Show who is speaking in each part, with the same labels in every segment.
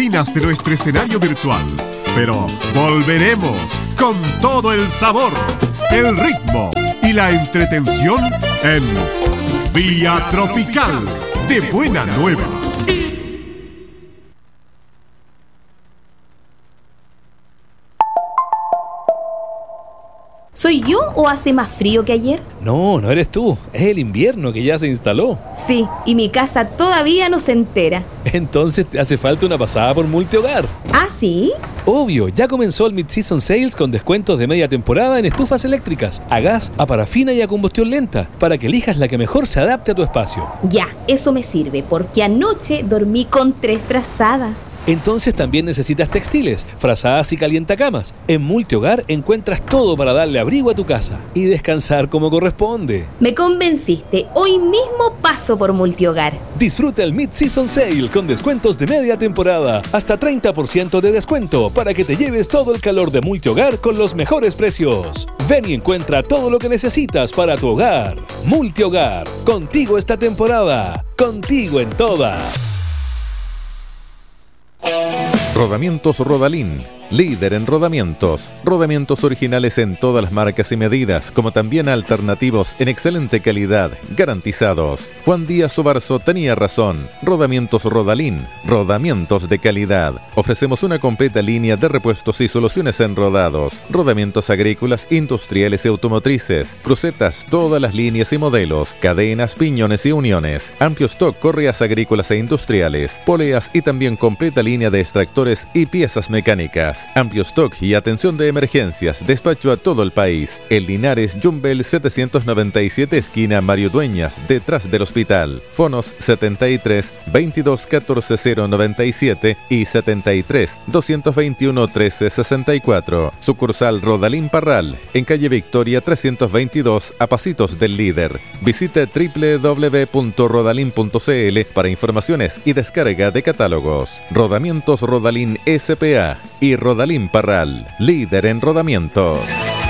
Speaker 1: esquinas de nuestro escenario virtual. Pero volveremos con todo el sabor, el ritmo y la entretención en Vía Tropical de Buena Nueva.
Speaker 2: ¿Soy yo o hace más frío que ayer?
Speaker 3: No, no eres tú. Es el invierno que ya se instaló.
Speaker 2: Sí, y mi casa todavía no se entera.
Speaker 3: Entonces te hace falta una pasada por Multihogar.
Speaker 2: ¿Ah, sí?
Speaker 3: Obvio, ya comenzó el Mid-Season Sales con descuentos de media temporada en estufas eléctricas, a gas, a parafina y a combustión lenta, para que elijas la que mejor se adapte a tu espacio.
Speaker 2: Ya, eso me sirve, porque anoche dormí con 3 frazadas.
Speaker 3: Entonces también necesitas textiles, frazadas y calientacamas. En Multihogar encuentras todo para darle abrigo a tu casa y descansar como corresponde.
Speaker 2: Me convenciste, hoy mismo paso por Multihogar.
Speaker 3: Disfruta el Mid-Season Sale con descuentos de media temporada, hasta 30% de descuento para que te lleves todo el calor de Multihogar con los mejores precios. Ven y encuentra todo lo que necesitas para tu hogar. Multihogar, contigo esta temporada, contigo en todas.
Speaker 4: Rodamientos Rodalín, líder en rodamientos. Rodamientos originales en todas las marcas y medidas, como también alternativos en excelente calidad, garantizados. Juan Díaz Obarzo tenía razón. Rodamientos Rodalín, rodamientos de calidad. Ofrecemos una completa línea de repuestos y soluciones en rodados, rodamientos agrícolas, industriales y automotrices, crucetas, todas las líneas y modelos, cadenas, piñones y uniones, amplio stock, correas agrícolas e industriales, poleas y también completa línea de extractores y piezas mecánicas. Amplio stock y atención de emergencias, despacho a todo el país. En Linares, Jumbel 797, esquina Mario Dueñas, detrás del hospital. Fonos 73 22 14 097 y 73 221 13 64. Sucursal Rodalín Parral, en calle Victoria 322, a pasitos del líder. Visite www.rodalin.cl para informaciones y descarga de catálogos. Rodamientos Rodalín S.p.A. y Rodalín Parral, líder en rodamientos.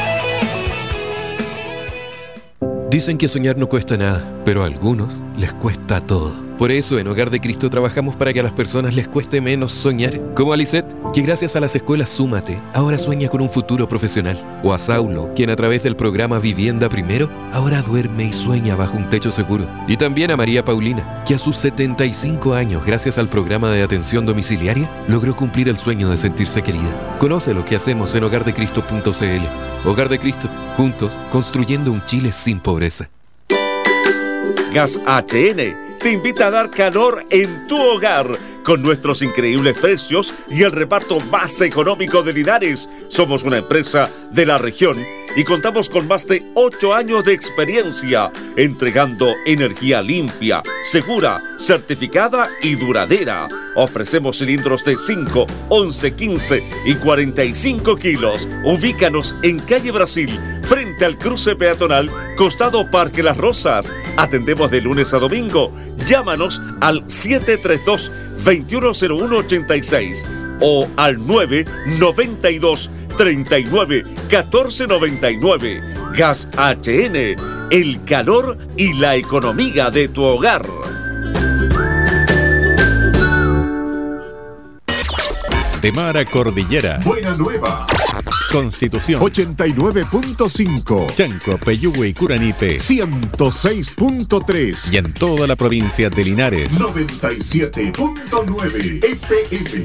Speaker 5: Dicen que soñar no cuesta nada, pero a algunos les cuesta todo. Por eso en Hogar de Cristo trabajamos para que a las personas les cueste menos soñar. Como a Lisette, que gracias a las escuelas Súmate, ahora sueña con un futuro profesional. O a Saulo, quien a través del programa Vivienda Primero, ahora duerme y sueña bajo un techo seguro. Y también a María Paulina, que a sus 75 años, gracias al programa de atención domiciliaria, logró cumplir el sueño de sentirse querida. Conoce lo que hacemos en hogardecristo.cl. Hogar de Cristo, juntos, construyendo un Chile sin pobreza.
Speaker 6: Gas HN te invita a dar calor en tu hogar con nuestros increíbles precios y el reparto más económico de Linares. Somos una empresa de la región y contamos con más de 8 años de experiencia entregando energía limpia, segura, certificada y duradera. Ofrecemos cilindros de 5, 11, 15 y 45 kilos. Ubícanos en calle Brasil, frente al cruce peatonal, costado Parque Las Rosas. Atendemos de lunes a domingo. Llámanos al 732-210186 o al 992 39 14 99. Gas HN, el calor y la economía de tu hogar.
Speaker 4: De mar a cordillera.
Speaker 1: Buena Nueva.
Speaker 4: Constitución
Speaker 1: 89.5.
Speaker 4: Chanco, Peyúgue y Curanipe
Speaker 1: 106.3.
Speaker 4: y en toda la provincia de Linares
Speaker 1: 97.9 FM.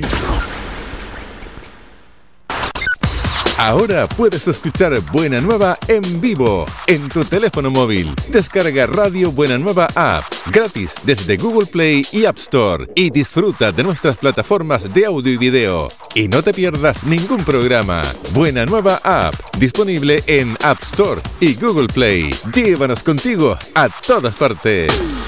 Speaker 4: Ahora puedes escuchar Buena Nueva en vivo en tu teléfono móvil. Descarga Radio Buena Nueva App gratis desde Google Play y App Store y disfruta de nuestras plataformas de audio y video. Y no te pierdas ningún programa. Buena Nueva App, disponible en App Store y Google Play. Llévanos contigo a todas partes.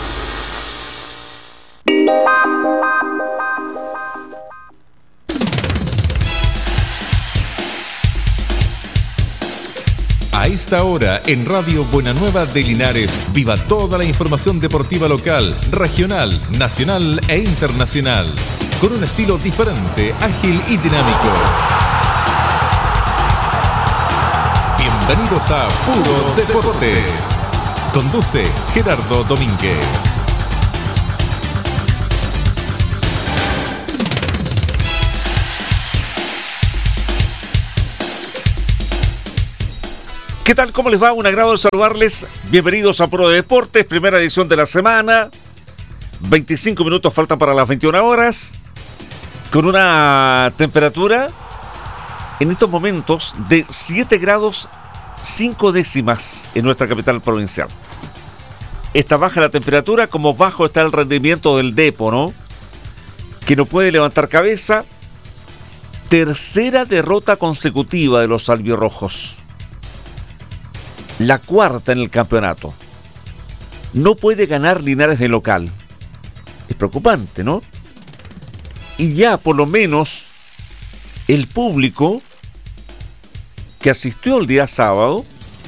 Speaker 4: A esta hora, en Radio Buena Nueva de Linares, viva toda la información deportiva local, regional, nacional e internacional, con un estilo diferente, ágil y dinámico. Bienvenidos a Puro Deportes. Conduce Gerardo Domínguez.
Speaker 6: ¿Qué tal? ¿Cómo les va? Un agrado saludarles. Bienvenidos a Pro de Deportes, primera edición de la semana. 25 minutos faltan para las 21 horas. Con una temperatura en estos momentos de 7 grados 5 décimas en nuestra capital provincial. Está baja la temperatura, como bajo está el rendimiento del Depo, ¿no? Que no puede levantar cabeza. Tercera derrota consecutiva de los albirrojos. La cuarta en el campeonato. No puede ganar Linares de local. Es preocupante, ¿no? Y ya por lo menos el público que asistió el día sábado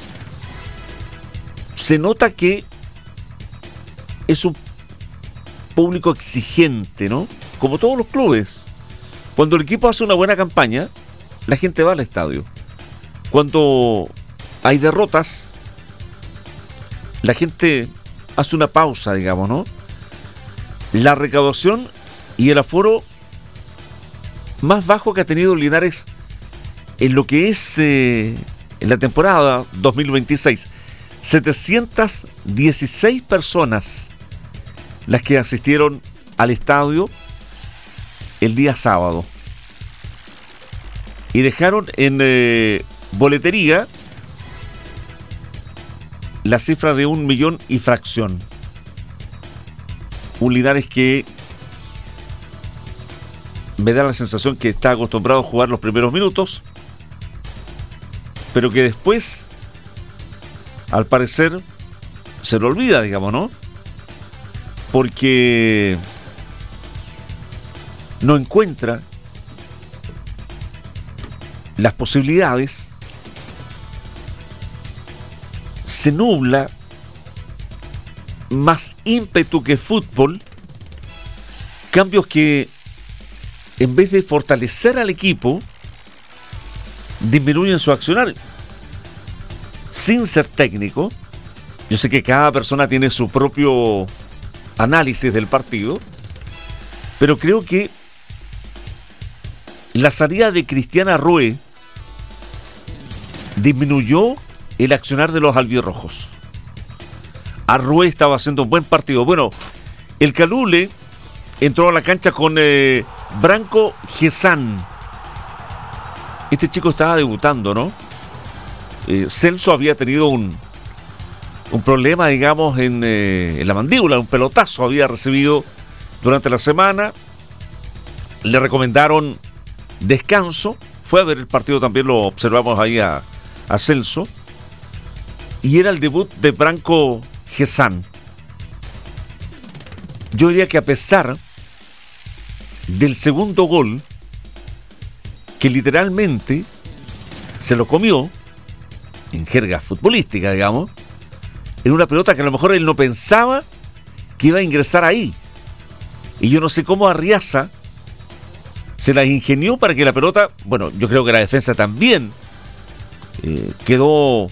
Speaker 6: se nota que es un público exigente, ¿no? Como todos los clubes. Cuando el equipo hace una buena campaña, la gente va al estadio. Cuando hay derrotas, la gente hace una pausa, digamos, ¿no? La recaudación y el aforo más bajo que ha tenido Linares en lo que es en la temporada 2026. 716 personas las que asistieron al estadio el día sábado. Y dejaron en boletería la cifra de 1 millón y fracción. Un Linares que me da la sensación que está acostumbrado a jugar los primeros minutos, pero que después, al parecer, se lo olvida, digamos, ¿no? Porque no encuentra las posibilidades, se nubla, más ímpetu que fútbol, cambios que en vez de fortalecer al equipo disminuyen su accionar. Sin ser técnico, yo sé que cada persona tiene su propio análisis del partido, pero creo que la salida de Cristian Arrué disminuyó el accionar de los albirrojos. Arrué estaba haciendo un buen partido. Bueno, el Calule entró a la cancha con Branco Gesán. Este chico estaba debutando, ¿no? Celso había tenido un problema, digamos, en la mandíbula, un pelotazo había recibido durante la semana. Le recomendaron descanso. Fue a ver el partido, también lo observamos ahí a Celso. Y era el debut de Branco Gesán. Yo diría que a pesar del segundo gol, que literalmente se lo comió, en jerga futbolística, digamos, en una pelota que a lo mejor él no pensaba que iba a ingresar ahí. Y yo no sé cómo Arriaza se la ingenió para que la pelota, bueno, yo creo que la defensa también quedó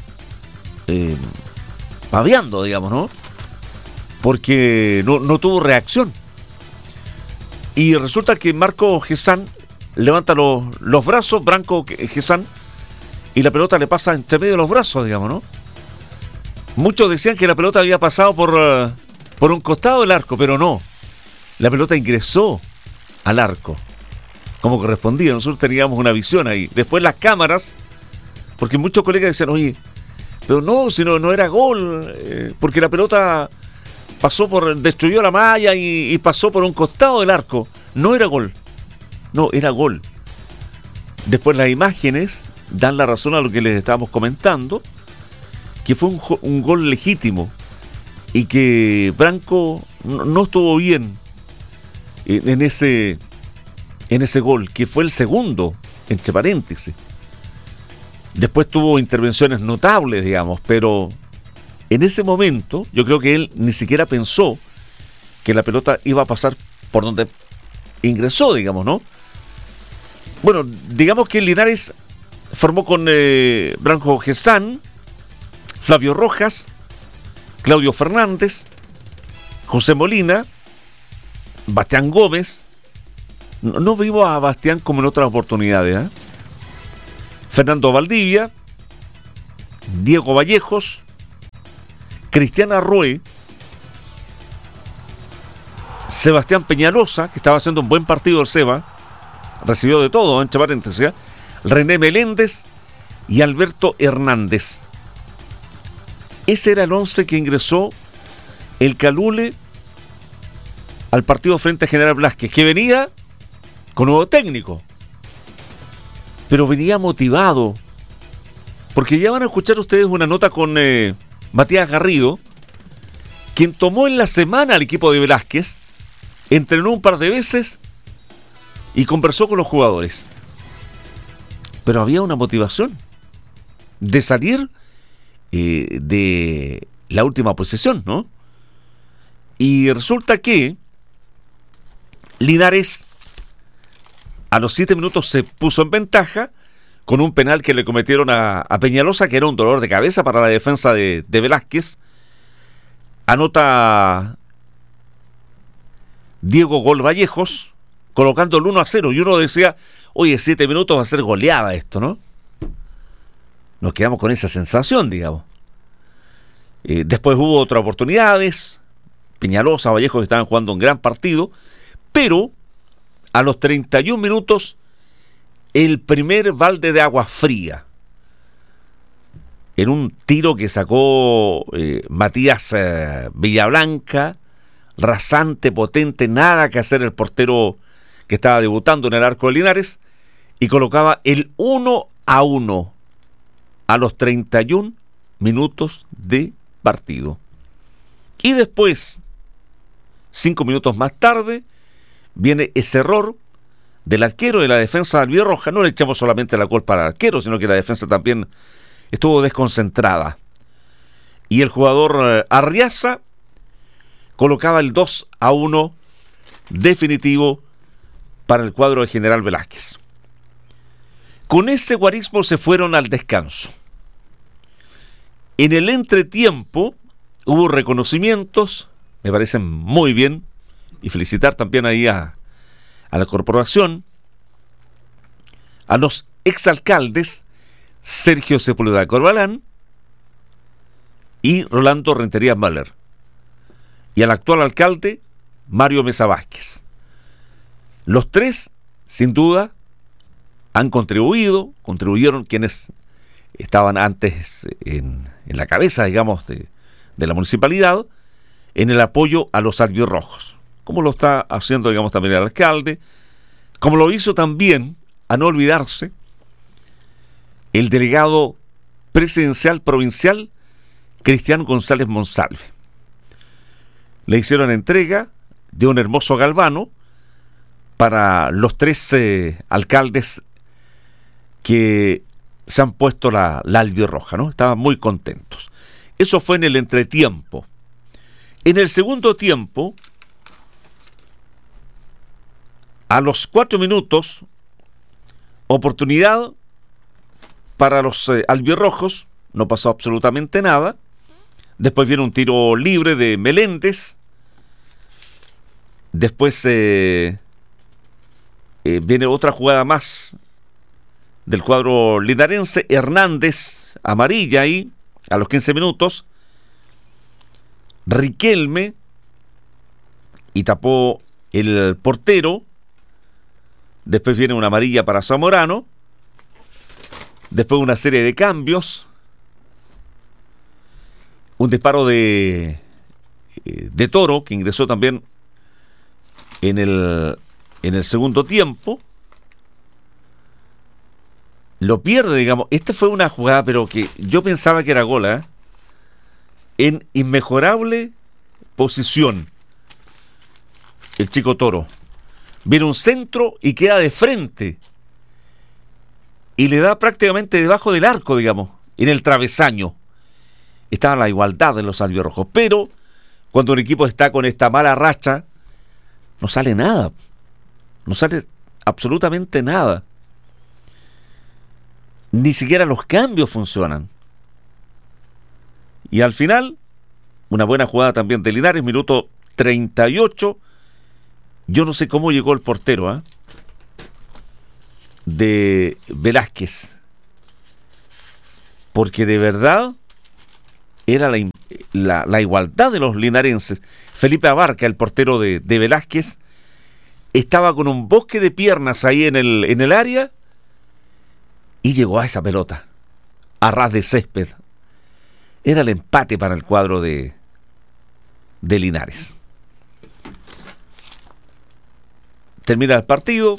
Speaker 6: paviando, digamos, ¿no? Porque no tuvo reacción. Y resulta que Marco Gesán levanta los brazos, Branco Gesán, y la pelota le pasa entre medio de los brazos, digamos, ¿no? Muchos decían que la pelota había pasado por un costado del arco, pero no. La pelota ingresó al arco, como correspondía. Nosotros teníamos una visión ahí. Después las cámaras, porque muchos colegas decían, oye, pero no, si no era gol, porque la pelota destruyó la malla y pasó por un costado del arco. No era gol. No, era gol. Después las imágenes dan la razón a lo que les estábamos comentando, que fue un gol legítimo y que Branco no estuvo bien en ese gol, que fue el segundo, entre paréntesis. Después tuvo intervenciones notables, digamos, pero en ese momento yo creo que él ni siquiera pensó que la pelota iba a pasar por donde ingresó, digamos, ¿no? Bueno, digamos que el Linares formó con Branco Gesán, Flavio Rojas, Claudio Fernández, José Molina, Bastián Gómez. No vivo a Bastián como en otras oportunidades, Fernando Valdivia, Diego Vallejos, Cristian Arrué, Sebastián Peñalosa, que estaba haciendo un buen partido el Seba, recibió de todo, entre paréntesis, René Meléndez y Alberto Hernández. Ese era el 11 que ingresó el Calule al partido frente a General Velázquez, que venía con nuevo técnico, pero venía motivado, porque ya van a escuchar ustedes una nota con Matías Garrido, quien tomó en la semana al equipo de Velázquez, entrenó un par de veces y conversó con los jugadores. Pero había una motivación de salir de la última posición, ¿no? Y resulta que Linares a los 7 minutos se puso en ventaja con un penal que le cometieron a Peñalosa, que era un dolor de cabeza para la defensa de Velázquez. Anota Diego Gol Vallejos, colocando el 1-0, y uno decía, oye, 7 minutos va a ser goleada esto, ¿no? Nos quedamos con esa sensación, digamos. Después hubo otras oportunidades, Peñalosa, Vallejos estaban jugando un gran partido, pero a los 31 minutos el primer balde de agua fría en un tiro que sacó Matías Villablanca, rasante, potente, nada que hacer el portero que estaba debutando en el arco de Linares, y colocaba el 1-1 a los 31 minutos de partido. Y después, 5 minutos más tarde, viene ese error del arquero de la defensa albirroja. No le echamos solamente la culpa al arquero, sino que la defensa también estuvo desconcentrada. Y el jugador Arriaza colocaba el 2-1 definitivo para el cuadro de General Velázquez. Con ese guarismo se fueron al descanso. En el entretiempo hubo reconocimientos, me parecen muy bien, y felicitar también ahí a la corporación, a los exalcaldes Sergio Sepúlveda Corbalán y Rolando Rentería Mahler, y al actual alcalde Mario Mesa Vázquez. Los tres, sin duda, han contribuyeron quienes estaban antes en la cabeza, digamos, de la municipalidad, en el apoyo a los albirrojos, como lo está haciendo, digamos, también el alcalde, como lo hizo también, a no olvidarse, el delegado presidencial provincial Cristian González Monsalve. Le hicieron entrega de un hermoso galvano para los 3 alcaldes que se han puesto la albirroja, ¿no? Estaban muy contentos. Eso fue en el entretiempo. En el segundo tiempo, a los 4 minutos, oportunidad para los albirrojos, no pasó absolutamente nada. Después viene un tiro libre de Meléndez. Después viene otra jugada más del cuadro linarense. Hernández, amarilla ahí, a los 15 minutos. Riquelme, y tapó el portero. Después viene una amarilla para Zamorano. Después una serie de cambios. Un disparo de Toro, que ingresó también en el segundo tiempo. Lo pierde, digamos. Esta fue una jugada, pero que yo pensaba que era gol, en inmejorable posición. El chico Toro. Viene un centro y queda de frente. Y le da prácticamente debajo del arco, digamos, en el travesaño. Estaba la igualdad de los albirrojos. Pero cuando un equipo está con esta mala racha, no sale nada. No sale absolutamente nada. Ni siquiera los cambios funcionan. Y al final, una buena jugada también de Linares, minuto 38. Yo no sé cómo llegó el portero, de Velázquez. porque de verdad era la igualdad de los linarenses. Felipe Abarca, el portero de Velázquez, estaba con un bosque de piernas ahí en el área y llegó a esa pelota, a ras de césped. Era el empate para el cuadro de Linares. Termina el partido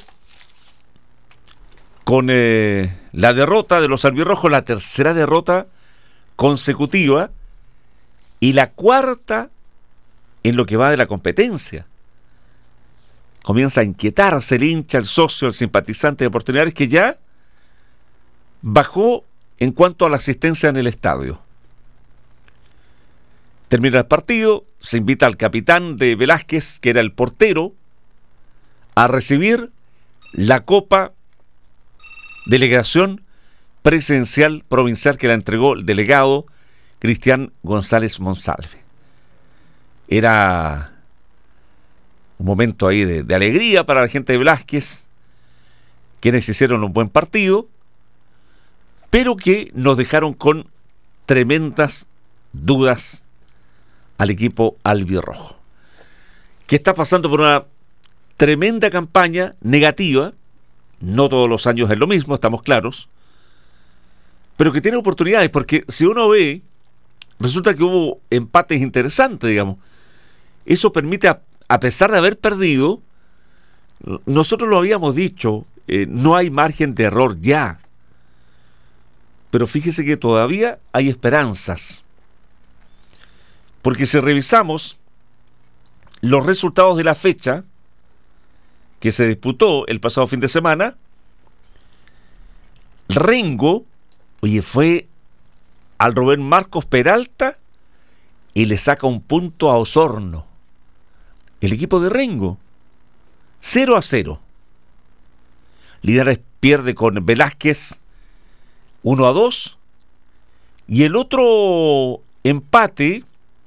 Speaker 6: con la derrota de los albirrojos, la tercera derrota consecutiva y la cuarta en lo que va de la competencia. Comienza a inquietarse el hincha, el socio, el simpatizante de Deportes Linares, que ya bajó en cuanto a la asistencia en el estadio. Termina el partido, se invita al capitán de Velázquez, que era el portero, a recibir la Copa Delegación Presidencial Provincial que la entregó el delegado Cristian González Monsalve. Era un momento ahí de alegría para la gente de Velázquez, quienes hicieron un buen partido, pero que nos dejaron con tremendas dudas al equipo albirrojo, que está pasando por una tremenda campaña negativa. No todos los años es lo mismo, estamos claros, pero que tiene oportunidades, porque si uno ve, resulta que hubo empates interesantes, digamos. Eso permite, a pesar de haber perdido, nosotros lo habíamos dicho, no hay margen de error ya, pero fíjese que todavía hay esperanzas, porque si revisamos los resultados de la fecha que se disputó el pasado fin de semana, Rengo, fue al Rubén Marcos Peralta y le saca un punto a Osorno. El equipo de Rengo, 0-0. Linares pierde con Velázquez 1-2. Y el otro empate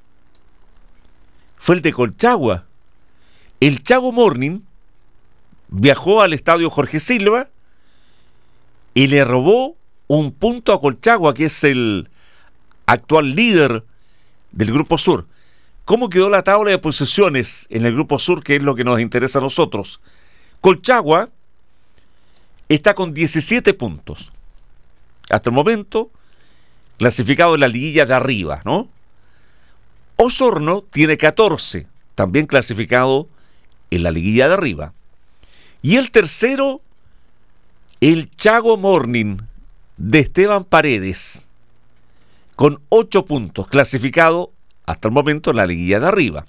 Speaker 6: fue el de Colchagua. El Chago Morning viajó al estadio Jorge Silva y le robó un punto a Colchagua, que es el actual líder del Grupo Sur. ¿Cómo quedó la tabla de posiciones en el Grupo Sur, que es lo que nos interesa a nosotros? Colchagua está con 17 puntos. Hasta el momento, clasificado en la liguilla de arriba, ¿no? Osorno tiene 14, también clasificado en la liguilla de arriba. Y el tercero, el Chago Morning de Esteban Paredes, con 8 puntos, clasificado hasta el momento en la liguilla de arriba.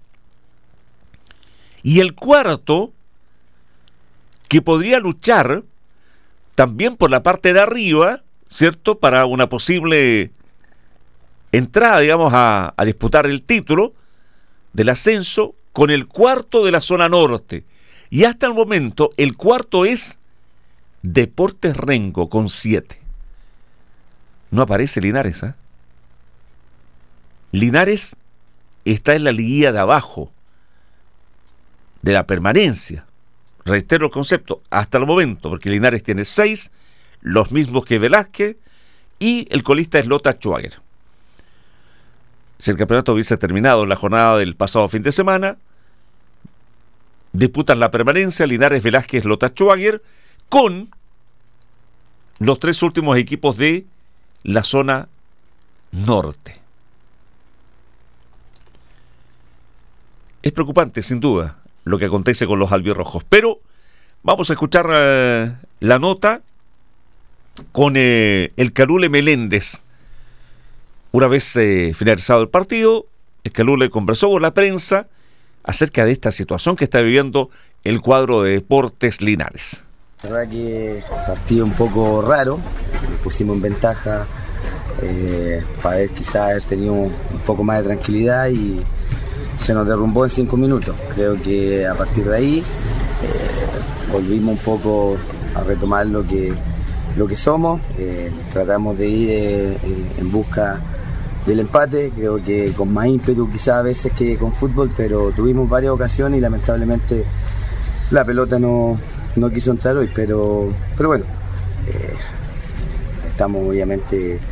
Speaker 6: Y el cuarto, que podría luchar también por la parte de arriba, ¿cierto?, para una posible entrada, digamos, a disputar el título del ascenso, con el cuarto de la zona norte. Y hasta el momento, el cuarto es Deportes Rengo, con 7. No aparece Linares, ¿eh? Linares está en la liguilla de abajo, de la permanencia. Reitero el concepto, hasta el momento, porque Linares tiene 6, los mismos que Velázquez, y el colista es Lota Schwager. Si el campeonato hubiese terminado en la jornada del pasado fin de semana, disputan la permanencia Linares, Velázquez, Lota Schwager, con los 3 últimos equipos de la zona norte. Es preocupante, sin duda, lo que acontece con los albirrojos, pero vamos a escuchar la nota con el Calule Meléndez. Una vez finalizado el partido, el Calule conversó con la prensa acerca de esta situación que está viviendo el cuadro de Deportes Linares.
Speaker 7: La verdad que partido un poco raro, pusimos en ventaja para haber quizás haber tenido un poco más de tranquilidad y se nos derrumbó en 5 minutos. Creo que a partir de ahí volvimos un poco a retomar lo que somos, tratamos de ir en busca del empate, creo que con más ímpetu quizás a veces que con fútbol, pero tuvimos varias ocasiones y lamentablemente la pelota no quiso entrar hoy, pero bueno, estamos obviamente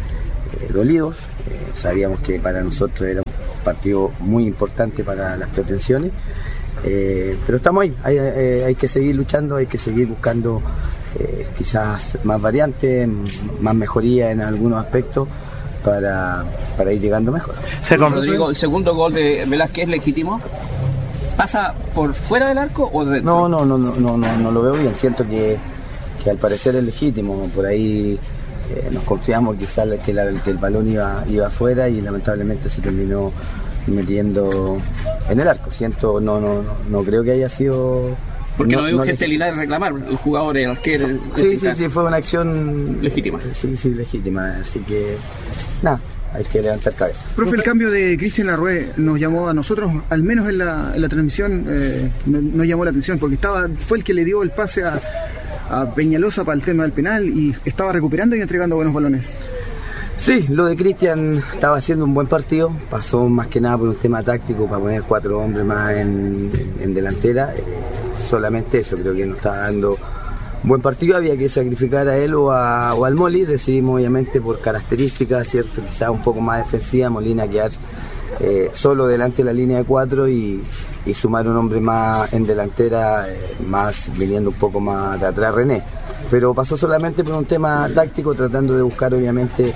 Speaker 7: dolidos. Sabíamos que para nosotros era un partido muy importante para las pretensiones, pero estamos ahí, hay que seguir luchando, hay que seguir buscando quizás más variantes, más mejoría en algunos aspectos para ir llegando mejor.
Speaker 8: Rodrigo, ¿el segundo gol de Velázquez es legítimo? ¿Pasa por fuera del arco o dentro?
Speaker 7: No lo veo bien. Siento que al parecer es legítimo. Por ahí nos confiamos quizás que el balón iba afuera y lamentablemente se terminó metiendo en el arco. No creo que haya sido...
Speaker 8: Porque no veo gente Linares reclamar, el jugador, el arquero...
Speaker 7: Sí, fue una acción...
Speaker 8: legítima.
Speaker 7: Sí, legítima. Así que, nada, hay que levantar cabeza.
Speaker 9: Profe, el cambio de Cristian Larrué nos llamó a nosotros, al menos en la transmisión, nos llamó la atención, porque fue el que le dio el pase a Peñalosa para el tema del penal y estaba recuperando y entregando buenos balones.
Speaker 7: Sí, lo de Cristian estaba haciendo un buen partido, pasó más que nada por un tema táctico para poner 4 hombres más en delantera, solamente eso, creo que nos estaba dando buen partido, había que sacrificar a él o al Moli, decidimos obviamente por características, ¿cierto? Quizás un poco más defensiva, Molina quedar solo delante de la línea de 4 y sumar un hombre más en delantera, más viniendo un poco más de atrás René, pero pasó solamente por un tema táctico, tratando de buscar obviamente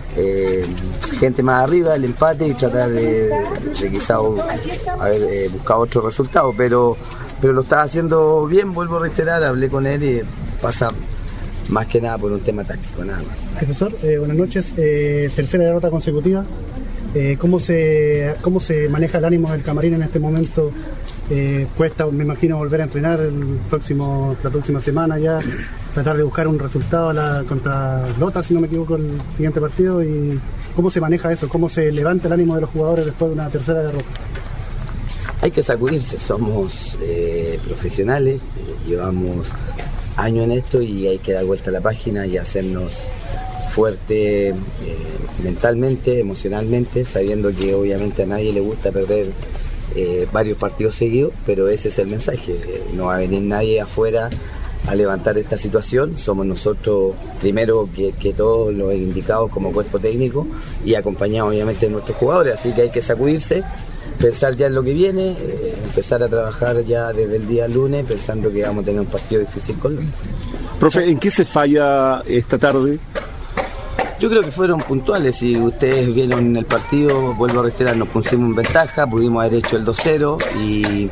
Speaker 7: gente más arriba, el empate y tratar de quizás haber buscado otro resultado, pero lo estaba haciendo bien, vuelvo a reiterar, hablé con él y pasa más que nada por un tema táctico, nada más.
Speaker 10: Profesor, buenas noches, tercera derrota consecutiva, ¿cómo se maneja el ánimo del camarín en este momento? Cuesta, me imagino, volver a entrenar la próxima semana ya, tratar de buscar un resultado contra Lota, si no me equivoco, el siguiente partido, y ¿cómo se maneja eso? ¿Cómo se levanta el ánimo de los jugadores después de una tercera derrota?
Speaker 7: Hay que sacudirse, somos profesionales, llevamos años en esto y hay que dar vuelta a la página y hacernos fuerte mentalmente, emocionalmente, sabiendo que obviamente a nadie le gusta perder varios partidos seguidos, pero ese es el mensaje, no va a venir nadie afuera a levantar esta situación, somos nosotros primero que todos los indicados como cuerpo técnico y acompañados obviamente de nuestros jugadores, así que hay que sacudirse, pensar ya en lo que viene, empezar a trabajar ya desde el día lunes pensando que vamos a tener un partido difícil con Lota.
Speaker 6: Profe, ¿en qué se falla esta tarde?
Speaker 7: Yo creo que fueron puntuales, si ustedes vieron el partido, vuelvo a reiterar, nos pusimos en ventaja, pudimos haber hecho el 2-0 y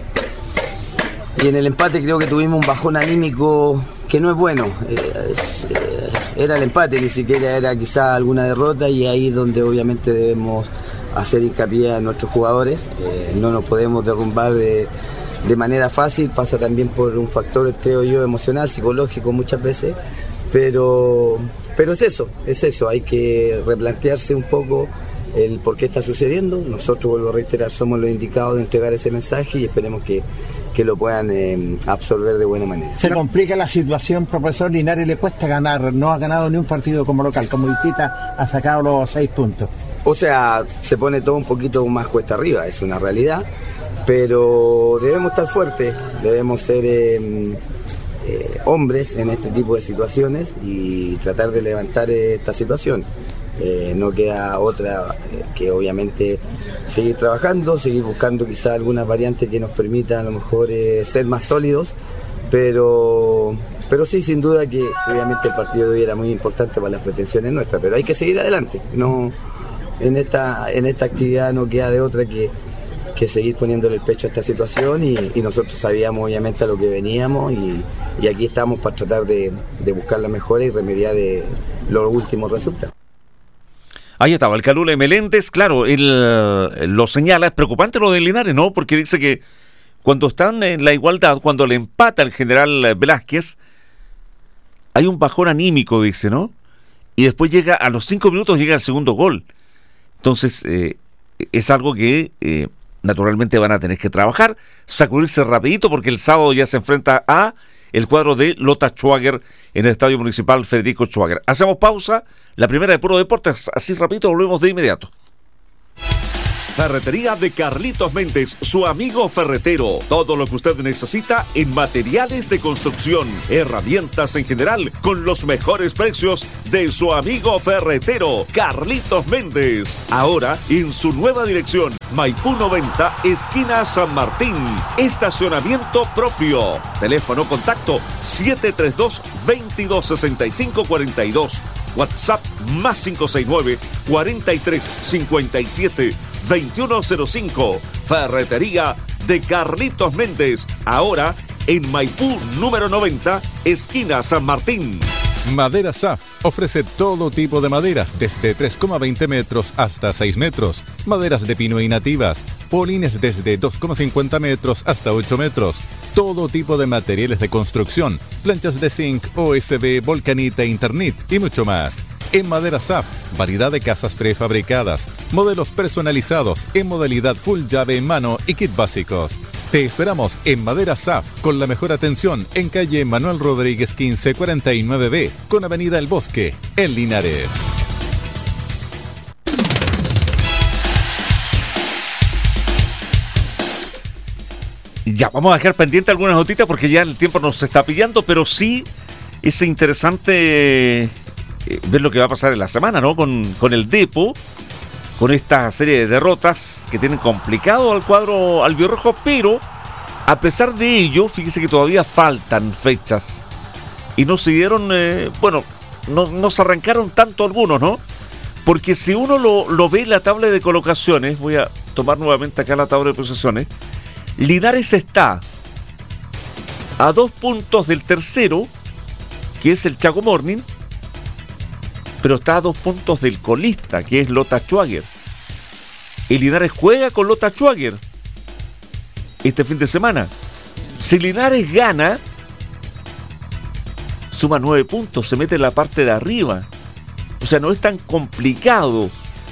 Speaker 7: en el empate creo que tuvimos un bajón anímico que no es bueno, era el empate, ni siquiera era quizá alguna derrota y ahí es donde obviamente debemos hacer hincapié a nuestros jugadores, no nos podemos derrumbar de manera fácil, pasa también por un factor, creo yo, emocional, psicológico muchas veces, pero es eso, hay que replantearse un poco el por qué está sucediendo. Nosotros, vuelvo a reiterar, somos los indicados de entregar ese mensaje y esperemos que lo puedan absorber de buena manera.
Speaker 11: Se complica la situación, profesor. Linares le cuesta ganar, no ha ganado ni un partido como local, como visita ha sacado los 6 puntos.
Speaker 7: O sea, se pone todo un poquito más cuesta arriba, es una realidad, pero debemos estar fuertes, debemos ser hombres en este tipo de situaciones y tratar de levantar esta situación. No queda otra que obviamente seguir trabajando, seguir buscando quizá algunas variantes que nos permitan a lo mejor ser más sólidos, pero sí, sin duda que obviamente el partido de hoy era muy importante para las pretensiones nuestras, pero hay que seguir adelante, no, en esta actividad no queda de otra que seguir poniéndole el pecho a esta situación y nosotros sabíamos obviamente a lo que veníamos y aquí estamos para tratar de buscar la mejora y remediar los últimos resultados.
Speaker 6: Ahí estaba el Calule Meléndez, claro, él lo señala, es preocupante lo de Linares, ¿no? Porque dice que cuando están en la igualdad, cuando le empata el general Velázquez, hay un bajón anímico, dice, ¿no? Y después llega, a los 5 minutos llega el segundo gol. Entonces, es algo que naturalmente van a tener que trabajar, sacudirse rapidito, porque el sábado ya se enfrenta a el cuadro de Lota Schwager en el Estadio Municipal Federico Schwager. Hacemos pausa, la primera de Puro Deportes, así rapidito volvemos de inmediato. Ferretería de Carlitos Méndez, su amigo ferretero. Todo lo que usted necesita en materiales de construcción, herramientas en general, con los mejores precios de su amigo ferretero, Carlitos Méndez. Ahora en su nueva dirección, Maipú 90, esquina San Martín. Estacionamiento propio. Teléfono contacto 732-2265-42. WhatsApp más 569-4357-2105. Ferretería de Carlitos Méndez. Ahora en Maipú número 90, esquina San Martín.
Speaker 4: Madera SAF ofrece todo tipo de maderas, desde 3,20 metros hasta 6 metros. Maderas de pino y nativas. Polines desde 2,50 metros hasta 8 metros. Todo tipo de materiales de construcción. Planchas de zinc, OSB, volcanita, Internit y mucho más. En Madera SAF, variedad de casas prefabricadas, modelos personalizados en modalidad full llave en mano y kit básicos. Te esperamos en Madera SAF con la mejor atención en calle Manuel Rodríguez 1549B con avenida El Bosque, en Linares.
Speaker 6: Ya, vamos a dejar pendiente algunas notitas porque ya el tiempo nos está pillando, pero sí es interesante ver lo que va a pasar en la semana, ¿no? Con el Depo, con esta serie de derrotas que tienen complicado al cuadro albirrojo, pero a pesar de ello, fíjese que todavía faltan fechas y no se dieron, no se arrancaron tanto algunos, ¿no? Porque si uno lo ve en la tabla de colocaciones, voy a tomar nuevamente acá la tabla de posiciones, Linares está a 2 puntos del tercero, que es el Chaco Morning, pero está a 2 puntos del colista, que es Lota Schwager. Y Linares juega con Lota Schwager este fin de semana. Si Linares gana, suma 9 puntos, se mete en la parte de arriba. O sea, no es tan complicado,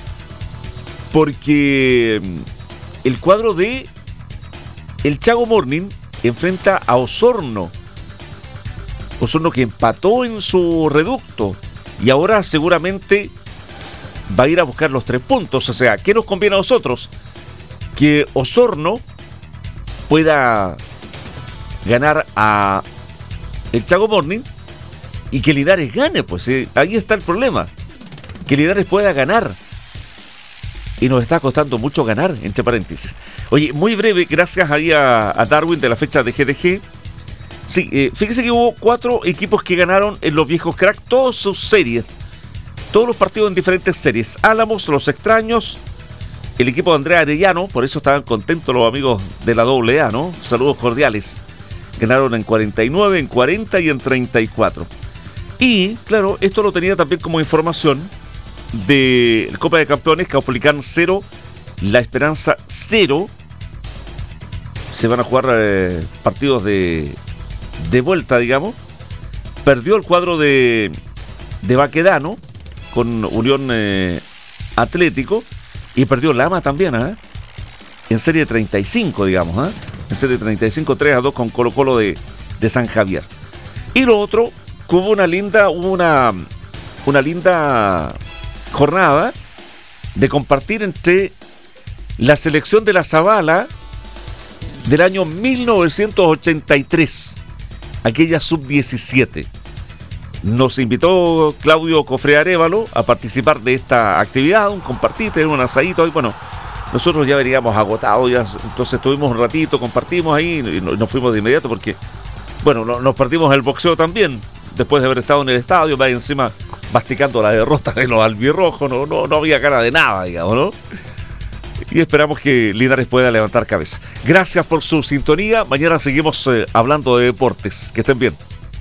Speaker 6: porque el cuadro de el Chaco Morning enfrenta a Osorno. Osorno que empató en su reducto y ahora seguramente va a ir a buscar los 3 puntos. O sea, ¿qué nos conviene a nosotros? Que Osorno pueda ganar a el Chaco Morning y que Linares gane, pues ahí está el problema. Que Linares pueda ganar. Y nos está costando mucho ganar, entre paréntesis. Oye, muy breve, gracias ahí a Darwin de la fecha de GDG. Sí, fíjese que hubo 4 equipos que ganaron en los viejos crack, todas sus series. Todos los partidos en diferentes series. Álamos, Los Extraños, el equipo de Andrea Arellano, por eso estaban contentos los amigos de la AA, ¿no? Saludos cordiales. Ganaron en 49, en 40 y en 34. Y, claro, esto lo tenía también como información de Copa de Campeones, Caupolicán 0, La Esperanza 0. Se van a jugar partidos de vuelta, digamos. Perdió el cuadro de Baquedano con Unión Atlético y perdió Lama también, en serie 35, digamos, en serie 35, 3-2 con Colo Colo de San Javier. Y lo otro, hubo una linda jornada de compartir entre la selección de la Zabala del año 1983, aquella sub-17. Nos invitó Claudio Cofre Arévalo a participar de esta actividad, un compartir, tener un asadito. Y bueno, nosotros ya veníamos agotados, entonces estuvimos un ratito, compartimos ahí y nos fuimos de inmediato porque, bueno, nos perdimos el boxeo también, después de haber estado en el estadio, va encima masticando la derrota de los albirrojos, no había ganas de nada, digamos, ¿no? Y esperamos que Linares pueda levantar cabeza. Gracias por su sintonía. Mañana seguimos hablando de deportes. Que estén bien.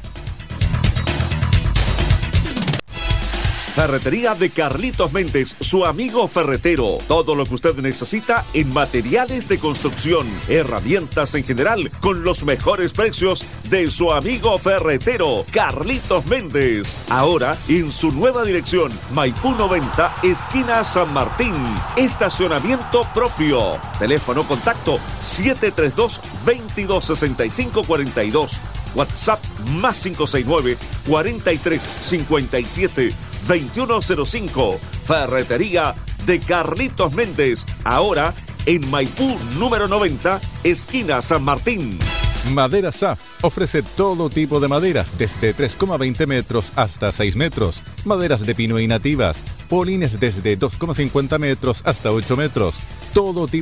Speaker 6: Ferretería de Carlitos Méndez, su amigo ferretero. Todo lo que usted necesita en materiales de construcción, herramientas en general, con los mejores precios de su amigo ferretero, Carlitos Méndez. Ahora en su nueva dirección, Maipú 90, esquina San Martín. Estacionamiento propio. Teléfono contacto 732-2265-42. WhatsApp más 569-4357-2105. Ferretería de Carlitos Méndez, ahora en Maipú número 90, esquina San Martín.
Speaker 4: Madera SAF ofrece todo tipo de maderas, desde 3,20 metros hasta 6 metros. Maderas de pino y nativas, polines desde 2,50 metros hasta 8 metros. Todo tipo